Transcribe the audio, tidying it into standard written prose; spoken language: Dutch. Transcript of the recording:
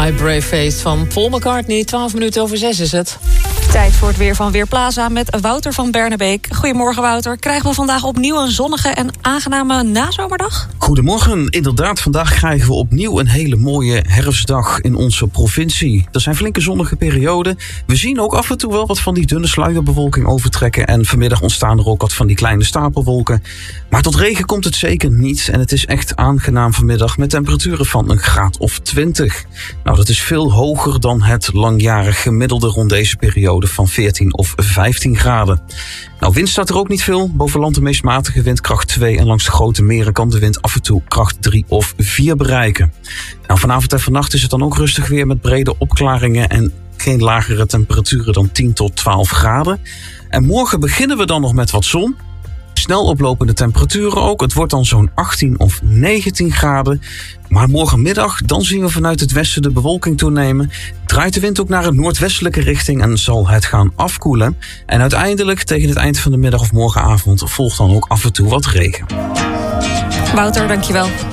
My Brave Face van Paul McCartney. 12 minuten over 6 is het. Tijd voor het weer van Weerplaza met Wouter van Bernebeek. Goedemorgen Wouter. Krijgen we vandaag opnieuw een zonnige en aangename nazomerdag? Goedemorgen. Inderdaad, vandaag krijgen we opnieuw een hele mooie herfstdag in onze provincie. Er zijn flinke zonnige perioden. We zien ook af en toe wel wat van die dunne sluierbewolking overtrekken. En vanmiddag ontstaan er ook wat van die kleine stapelwolken. Maar tot regen komt het zeker niet. En het is echt aangenaam vanmiddag met temperaturen van een graad of 20. Nou, dat is veel hoger dan het langjarig gemiddelde rond deze periode van 14 of 15 graden. Nou, wind staat er ook niet veel. Boven land de meest matige wind kracht 2 en langs de grote meren kan de wind af en toe kracht 3 of 4 bereiken. Nou, vanavond en vannacht is het dan ook rustig weer met brede opklaringen en geen lagere temperaturen dan 10 tot 12 graden. En morgen beginnen we dan nog met wat zon. Snel oplopende temperaturen ook. Het wordt dan zo'n 18 of 19 graden. Maar morgenmiddag dan zien we vanuit het westen de bewolking toenemen. Draait de wind ook naar een noordwestelijke richting en zal het gaan afkoelen. En uiteindelijk tegen het eind van de middag of morgenavond volgt dan ook af en toe wat regen. Wouter, dankjewel.